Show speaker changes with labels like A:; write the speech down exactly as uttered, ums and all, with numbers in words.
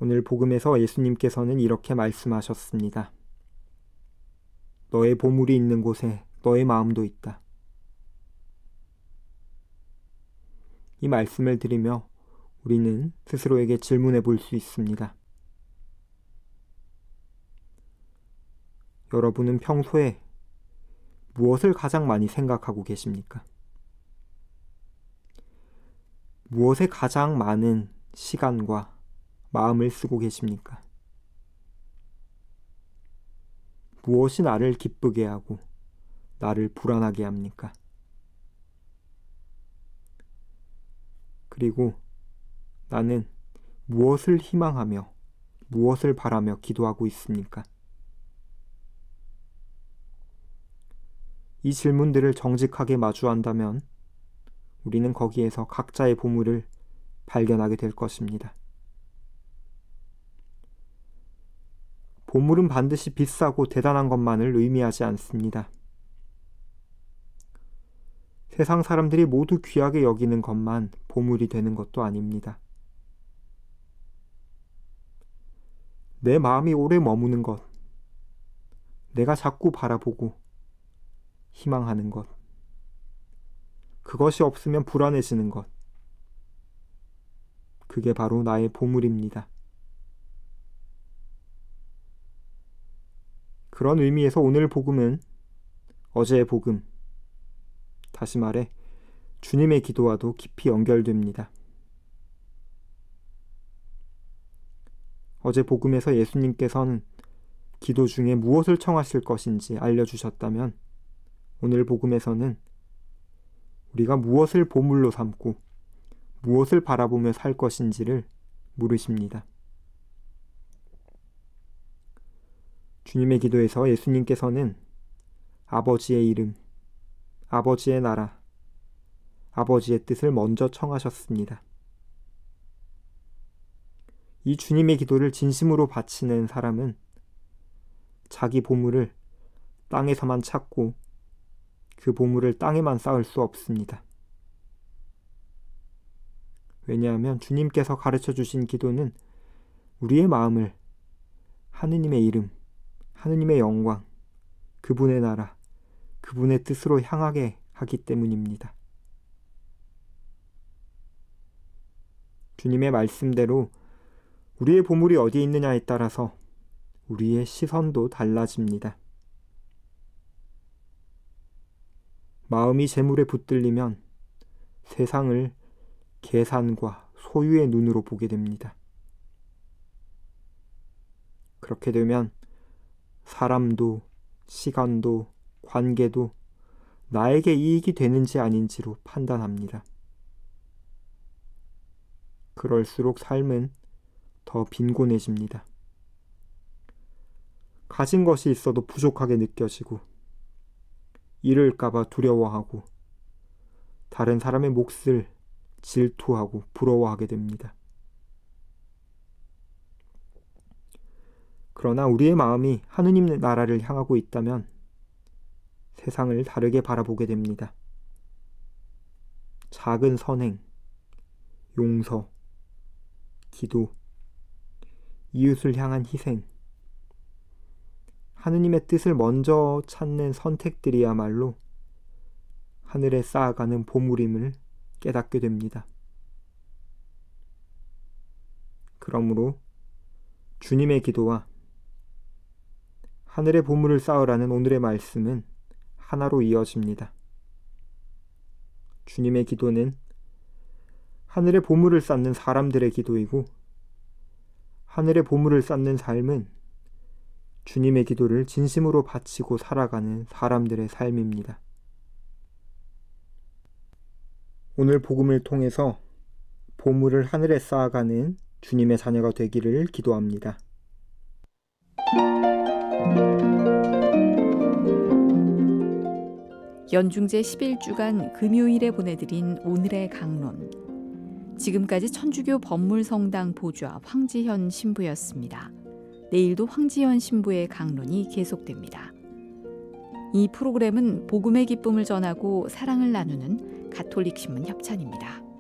A: 오늘 복음에서 예수님께서는 이렇게 말씀하셨습니다. 너의 보물이 있는 곳에 너의 마음도 있다. 이 말씀을 드리며 우리는 스스로에게 질문해 볼 수 있습니다. 여러분은 평소에 무엇을 가장 많이 생각하고 계십니까? 무엇에 가장 많은 시간과 마음을 쓰고 계십니까? 무엇이 나를 기쁘게 하고 나를 불안하게 합니까? 그리고 나는 무엇을 희망하며 무엇을 바라며 기도하고 있습니까? 이 질문들을 정직하게 마주한다면 우리는 거기에서 각자의 보물을 발견하게 될 것입니다. 보물은 반드시 비싸고 대단한 것만을 의미하지 않습니다. 세상 사람들이 모두 귀하게 여기는 것만 보물이 되는 것도 아닙니다. 내 마음이 오래 머무는 것, 내가 자꾸 바라보고 희망하는 것, 그것이 없으면 불안해지는 것, 그게 바로 나의 보물입니다. 그런 의미에서 오늘 복음은 어제의 복음, 다시 말해 주님의 기도와도 깊이 연결됩니다. 어제 복음에서 예수님께서는 기도 중에 무엇을 청하실 것인지 알려주셨다면 오늘 복음에서는 우리가 무엇을 보물로 삼고 무엇을 바라보며 살 것인지를 물으십니다. 주님의 기도에서 예수님께서는 아버지의 이름, 아버지의 나라, 아버지의 뜻을 먼저 청하셨습니다. 이 주님의 기도를 진심으로 바치는 사람은 자기 보물을 땅에서만 찾고 그 보물을 땅에만 쌓을 수 없습니다. 왜냐하면 주님께서 가르쳐 주신 기도는 우리의 마음을 하느님의 이름, 하느님의 영광, 그분의 나라, 그분의 뜻으로 향하게 하기 때문입니다. 주님의 말씀대로 우리의 보물이 어디에 있느냐에 따라서 우리의 시선도 달라집니다. 마음이 재물에 붙들리면 세상을 계산과 소유의 눈으로 보게 됩니다. 그렇게 되면 사람도 시간도 관계도 나에게 이익이 되는지 아닌지로 판단합니다. 그럴수록 삶은 더 빈곤해집니다. 가진 것이 있어도 부족하게 느껴지고 잃을까봐 두려워하고 다른 사람의 몫을 질투하고 부러워하게 됩니다. 그러나 우리의 마음이 하느님 나라를 향하고 있다면 세상을 다르게 바라보게 됩니다. 작은 선행, 용서, 기도, 이웃을 향한 희생, 하느님의 뜻을 먼저 찾는 선택들이야말로 하늘에 쌓아가는 보물임을 깨닫게 됩니다. 그러므로 주님의 기도와 하늘의 보물을 쌓으라는 오늘의 말씀은 하나로 이어집니다. 주님의 기도는 하늘의 보물을 쌓는 사람들의 기도이고 하늘의 보물을 쌓는 삶은 주님의 기도를 진심으로 바치고 살아가는 사람들의 삶입니다. 오늘 복음을 통해서 보물을 하늘에 쌓아가는 주님의 자녀가 되기를 기도합니다.
B: 연중제 십일 주간 금요일에 보내드린 오늘의 강론. 지금까지 천주교 법물성당 보좌 황지현 신부였습니다. 내일도 황지현 신부의 강론이 계속됩니다. 이 프로그램은 복음의 기쁨을 전하고 사랑을 나누는 가톨릭 신문 협찬입니다.